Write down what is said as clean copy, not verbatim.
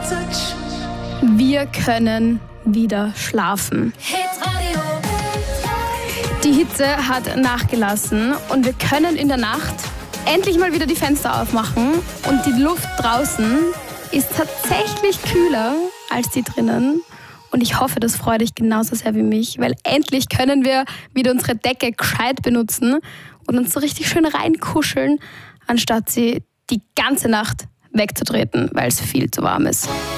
Wir können wieder schlafen. Die Hitze hat nachgelassen und wir können in der Nacht endlich mal wieder die Fenster aufmachen. Und die Luft draußen ist tatsächlich kühler als die drinnen. Und ich hoffe, das freut dich genauso sehr wie mich, weil endlich können wir wieder unsere Decke gescheit benutzen und uns so richtig schön reinkuscheln, anstatt sie die ganze Nacht wegzutreten, weil es viel zu warm ist.